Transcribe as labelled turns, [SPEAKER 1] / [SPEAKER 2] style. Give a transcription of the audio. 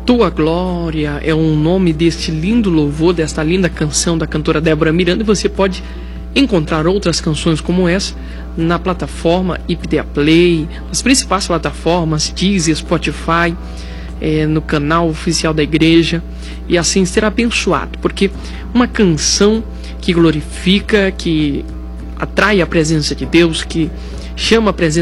[SPEAKER 1] Tua Glória é o nome deste lindo louvor, desta linda canção da cantora Débora Miranda, e você pode encontrar outras canções como essa na plataforma IPDA Play, nas principais plataformas, Deezer, Spotify, no canal oficial da igreja, e assim ser abençoado, porque uma canção que glorifica, que atrai a presença de Deus, que chama a presença